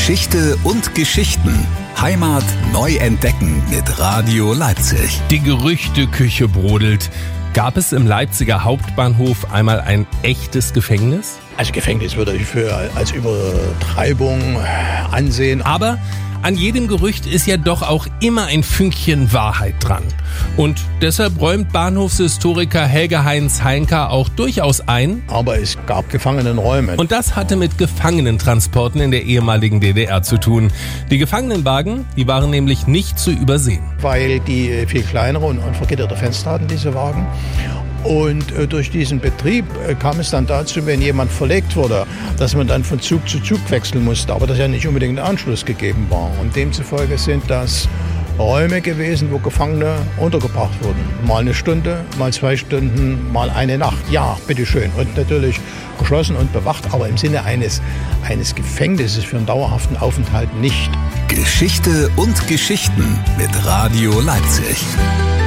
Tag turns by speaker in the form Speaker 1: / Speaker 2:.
Speaker 1: Geschichte und Geschichten. Heimat neu entdecken mit Radio Leipzig.
Speaker 2: Die Gerüchteküche brodelt. Gab es im Leipziger Hauptbahnhof einmal ein echtes Gefängnis?
Speaker 3: Also Gefängnis würde ich als Übertreibung ansehen.
Speaker 2: Aber an jedem Gerücht ist ja doch auch immer ein Fünkchen Wahrheit dran. Und deshalb räumt Bahnhofshistoriker Helge-Heinz Heinka auch durchaus ein.
Speaker 3: Aber es gab Gefangenenräume.
Speaker 2: Und das hatte mit Gefangenentransporten in der ehemaligen DDR zu tun. Die Gefangenenwagen, die waren nämlich nicht zu übersehen.
Speaker 3: Weil die viel kleinere und vergitterte Fenster hatten, diese Wagen. Und durch diesen Betrieb kam es dann dazu, wenn jemand verlegt wurde, dass man dann von Zug zu Zug wechseln musste, aber das ja nicht unbedingt ein Anschluss gegeben war. Und demzufolge sind das Räume gewesen, wo Gefangene untergebracht wurden. Mal eine Stunde, mal 2 Stunden, mal eine Nacht. Ja, bitteschön. Und natürlich geschlossen und bewacht, aber im Sinne eines Gefängnisses für einen dauerhaften Aufenthalt nicht.
Speaker 1: Geschichte und Geschichten mit Radio Leipzig.